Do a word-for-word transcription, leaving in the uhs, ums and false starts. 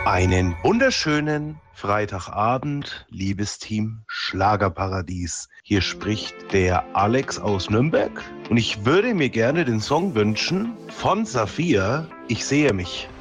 Einen wunderschönen Freitagabend, liebes Team Schlagerparadies. Hier spricht der Alex aus Nürnberg und ich würde mir gerne den Song wünschen von Saphir, Ich sehe mich.